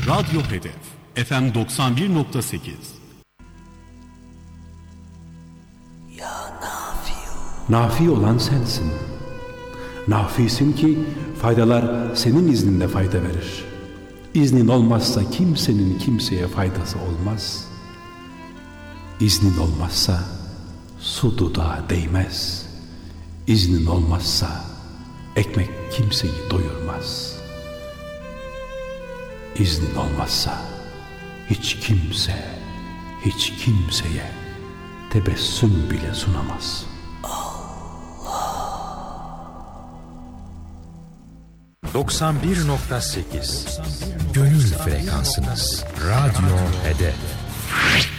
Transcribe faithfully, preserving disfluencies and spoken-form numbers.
Radyo Hedef F M doksan bir nokta sekiz. Nafi olan sensin. Nafisin ki faydalar senin izninde fayda verir. İznin olmazsa kimsenin kimseye faydası olmaz. İznin olmazsa su dudağa değmez. İznin olmazsa ekmek kimseyi doyurmaz. İznin olmazsa hiç kimse, hiç kimseye tebessüm bile sunamaz. doksan bir nokta sekiz Gönül frekansınız. Radyo Hedef.